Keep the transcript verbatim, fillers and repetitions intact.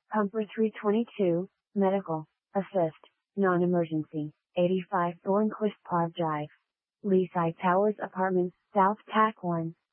Pumper three twenty-two, Medical, Assist, Non-Emergency, eighty-five Thornquist Park Drive. Leaside Towers Apartments, South Tack one.